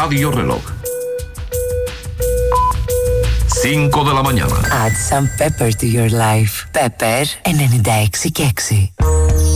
Radio Reloj. 5 de la mañana. Add some pepper to your life. Pepper 96 και 6.